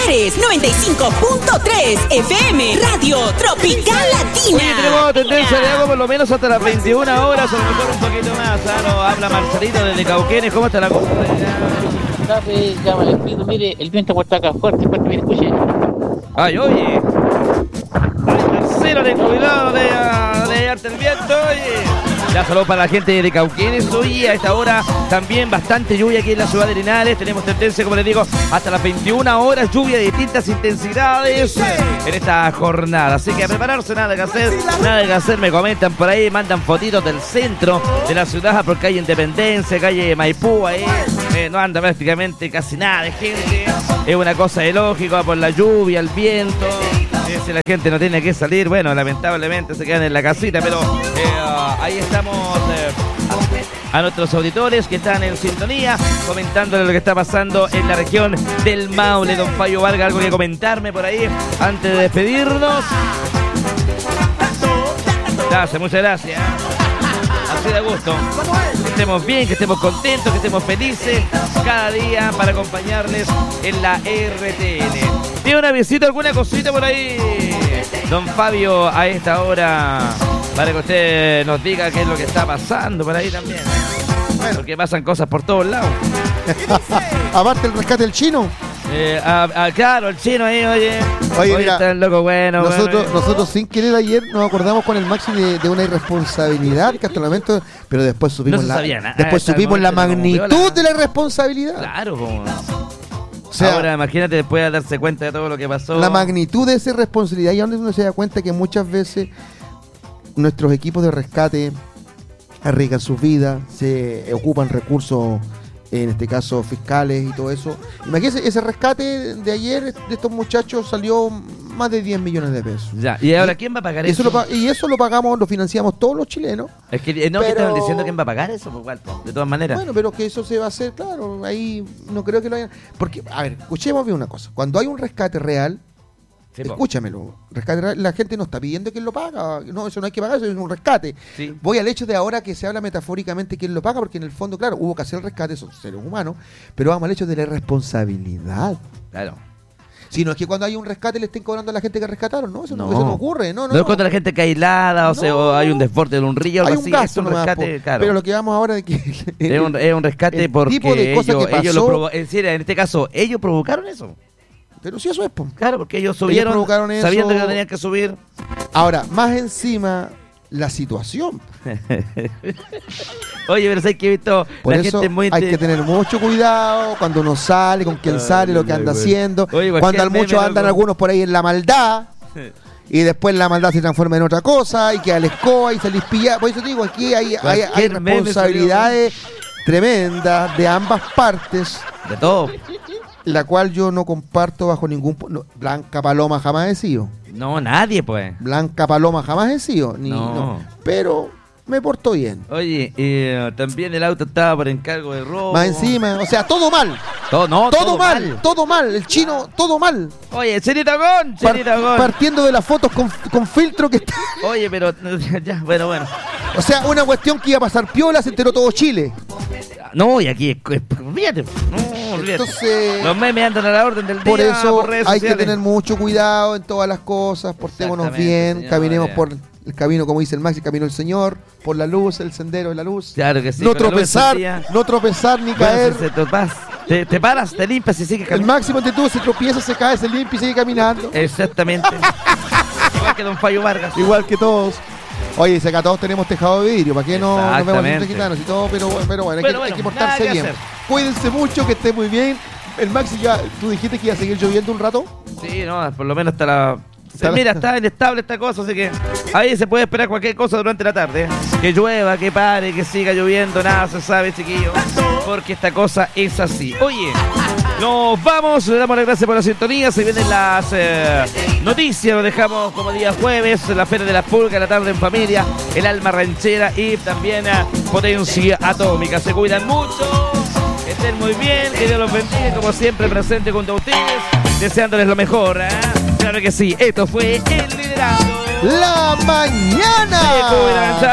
Eres 95.3 FM, Radio Tropical Latina. Oye, tenemos tendencia de agua por lo menos hasta las 21 horas, a lo mejor un poquito más. No, habla Marcelito desde Cauquenes. ¿Cómo está la cosa? Llama el espíritu, mire, el viento está acá fuerte, mire, escuche. Ay, oye. Marcelo, ten cuidado de darte el viento, oye. Ya saludos para la gente de Cauquenes. Hoy a esta hora también bastante lluvia aquí en la ciudad de Linares. Tenemos tendencia, como les digo, hasta las 21 horas, lluvia de distintas intensidades en esta jornada. Así que a prepararse, nada que hacer. Me comentan por ahí, mandan fotitos del centro de la ciudad, por calle Independencia, calle Maipú, ahí no anda prácticamente casi nada de gente. Es una cosa de lógico por la lluvia, el viento. Si la gente no tiene que salir, bueno, lamentablemente se quedan en la casita, pero ahí estamos a nuestros auditores que están en sintonía, comentándole lo que está pasando en la región del Maule. Don Fabio Vargas, algo que comentarme por ahí antes de despedirnos. Gracias, muchas gracias. Así de gusto. Que estemos bien, que estemos contentos, que estemos felices cada día para acompañarles en la RTN. ¿Tiene una visita, alguna cosita por ahí, don Fabio, a esta hora? Para que usted nos diga qué es lo que está pasando por ahí también. Bueno, porque pasan cosas por todos lados. Aparte el rescate del chino. Claro, el chino ahí, oye, mira, está el loco bueno. Nosotros sin querer ayer nos acordamos con el Maxi de una irresponsabilidad que hasta el momento, pero después supimos la magnitud de la irresponsabilidad. Claro, como... O sea, ahora imagínate después de darse cuenta de todo lo que pasó. La magnitud de esa irresponsabilidad, y donde uno se da cuenta que muchas veces nuestros equipos de rescate arriesgan sus vidas, se ocupan recursos, en este caso fiscales y todo eso. Imagínense, ese rescate de ayer de estos muchachos salió más de 10 millones de pesos. Ya, ¿y ahora quién va a pagar eso? Y eso lo pagamos, lo financiamos todos los chilenos. Es que no, que estaban diciendo quién va a pagar eso, pues, igual, de todas maneras. Bueno, pero que eso se va a hacer, claro, ahí no creo que lo hayan... Porque, a ver, escuchemos bien una cosa. Cuando hay un rescate real, sí, escúchamelo, rescate real, la gente no está pidiendo quién lo paga. No, eso no hay que pagar, eso es un rescate. Sí. Voy al hecho de ahora que se habla metafóricamente quién lo paga, porque en el fondo, claro, hubo que hacer el rescate, son seres humanos, pero vamos al hecho de la responsabilidad. Claro. Si no es que cuando hay un rescate le estén cobrando a la gente que rescataron, ¿no? Eso no ocurre, no. No es cuando la gente cae helada, o hay un desborde en un río, hay algo un así, gasto, es un rescate, claro. Pero lo que vamos ahora de que es un rescate porque tipo de cosa que pasó, ellos lo provocaron. En este caso, ellos provocaron eso. Pero sí, eso es, po. Claro, porque ellos subieron sabiendo que tenían que subir. Ahora, más encima, la situación. Oye, pero sabes que he visto por la eso gente muy... hay que tener mucho cuidado cuando uno sale, con quién sale, lo que anda haciendo. Oye, cuando al mucho andan algunos por ahí en la maldad. Y después la maldad se transforma en otra cosa y queda la escoba y salís pillado. Por eso digo, aquí hay responsabilidades tremendas de ambas partes. De todo. La cual yo no comparto bajo ningún... Blanca Paloma jamás he sido. No, nadie, pues. Blanca Paloma jamás he sido. No. Pero me portó bien. Oye, también el auto estaba por encargo de robo. Más encima, o sea, todo mal. Todo mal. El chino, todo mal. Oye, Chenita Gon. Partiendo de las fotos con filtro que está. Oye, pero ya, bueno. O sea, una cuestión que iba a pasar piola, se enteró todo Chile. No, y aquí olvídate. Entonces, los memes andan a la orden del día. Por eso redes hay sociales. que tener mucho cuidado en todas las cosas, portémonos bien, señor, caminemos por el camino, como dice el Maxi, camino del Señor, por la luz, el sendero de la luz. Claro que sí. No tropezar ni caer. Si te paras, te limpias y sigues caminando. El máximo de tú, se tropieza, se cae, se limpia y sigue caminando. Exactamente. Igual que don Fabio Vargas. Igual que todos. Oye, dice acá todos tenemos tejado de vidrio, ¿para qué no nos vemos entre gitanos y todo? Pero bueno, hay que portarse bien. Cuídense mucho, que esté muy bien. El Maxi, ya, ¿tú dijiste que iba a seguir lloviendo un rato? Sí, no, por lo menos hasta la... Mira, está inestable esta cosa, así que ahí se puede esperar cualquier cosa durante la tarde. Que llueva, que pare, que siga lloviendo, nada se sabe, chiquillos. Porque esta cosa es así. Oye, nos vamos, le damos las gracias por la sintonía. Se vienen las noticias, lo dejamos como día jueves, la Feria de la Pulga, la tarde en familia, el alma ranchera y también potencia atómica. Se cuidan mucho, estén muy bien, que Dios los bendiga, como siempre presente junto a ustedes, deseándoles lo mejor. Claro que sí, esto fue El Liderazgo. La Mañana.